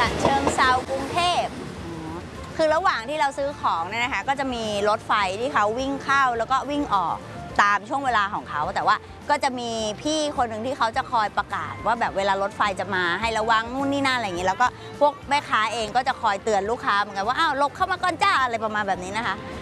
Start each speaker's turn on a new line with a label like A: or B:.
A: ฉะเชิงเทรากรุงเทพคือระหว่างที่เราซื้อของเนี่ยนะคะก็จะมีรถไฟที่เขาวิ่งเข้าแล้วก็วิ่งออกตามช่วงเวลาของเขาแต่ว่าก็จะมีพี่คนหนึ่งที่เขาจะคอยประกาศว่าแบบเวลารถไฟจะมาให้ระวังนู่นนี่นั่นอะไรอย่างนี้แล้วก็พวกแม่ค้าเองก็จะคอยเตือนลูกค้าเหมือนกันว่าอ้าวหลบเข้ามาก่อนจ้าอะไรประมาณแบบนี้นะคะ